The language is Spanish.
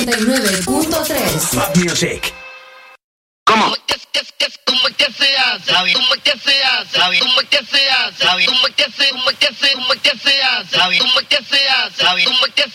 99.3 Pop Music. ¿Cómo? ¿Cómo es que se hace? ¿Cómo es que se hace? ¿Cómo es que se hace? ¿Cómo es que se hace? ¿Cómo es que se hace? ¿Cómo es que se hace? ¿Cómo es que se hace? ¿Cómo es que